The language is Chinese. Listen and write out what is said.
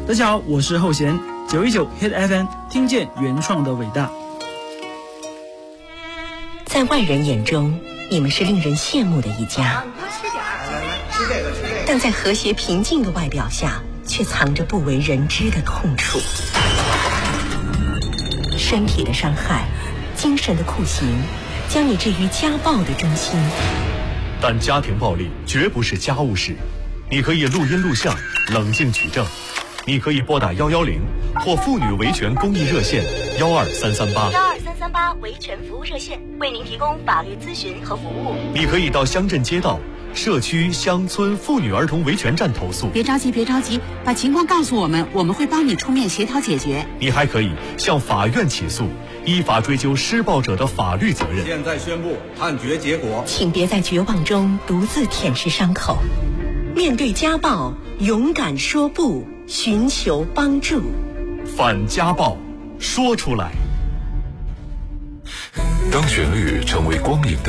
大家好，我是后弦919 Hit FM， 听见原创的伟大。 在外人眼中，你们是令人羡慕的一家，但在和谐平静的外表下，却藏着不为人知的痛楚。身体的伤害，精神的酷刑，将你置于家暴的中心。 但家庭暴力绝不是家务事，你可以录音录像，冷静举证。你可以拨打110或妇女维权公益热线12338 维权服务热线，为您提供法律咨询和服务。 你可以到乡镇街道、社区、乡村妇女儿童维权站投诉。 别着急，把情况告诉我们，我们会帮你出面协调解决。 你还可以向法院起诉，依法追究施暴者的法律责任。 现在宣布判决结果， 请别在绝望中独自舔舐伤口，面对家暴，勇敢说不，寻求帮助。 反家暴，说出来。 当旋律成为光影的